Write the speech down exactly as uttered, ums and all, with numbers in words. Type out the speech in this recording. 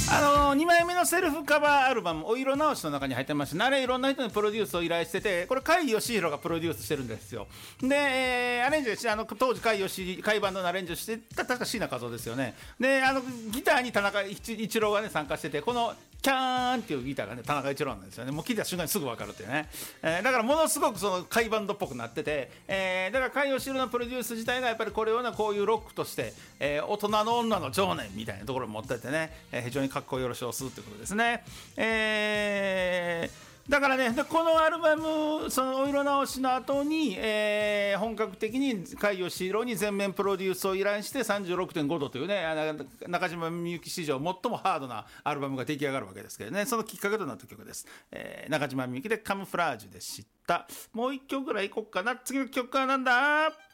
あのー、にまいめのセルフカバーアルバムお色直しの中に入ってまして、あれいろんな人にプロデュースを依頼してて、これ甲斐義弘がプロデュースしてるんですよ。で、えー、アレンジしてあの当時甲斐義甲斐バンドのアレンジをしてた確か椎名一夫ですよね。であのギターに田中一一郎がね参加してて、このキャーンっていうギターがね田中一郎なんですよね。もう聞いた瞬間にすぐ分かるっていうね、えー、だからものすごくその甲斐バンドっぽくなってて、えー、だから甲斐義弘のプロデュース自体がやっぱりこれをねこういうロックとして、えー、大人の女の情念みたいなところを持っててね、えー、非常にかっこよろしをするってことですね。えーだからね、でこのアルバム、そのお色直しの後に、えー、本格的に甲斐義弘に全面プロデュースを依頼して さんじゅうろくてんご 度というね、中島みゆき史上最もハードなアルバムが出来上がるわけですけどね、そのきっかけとなった曲です。えー、中島みゆきでカムフラージュでした。もう一曲ぐらいいこっかな。次の曲はなんだ